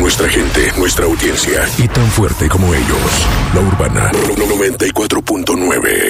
nuestra gente, nuestra audiencia. Y tan fuerte como ellos. La Urbana 94.9.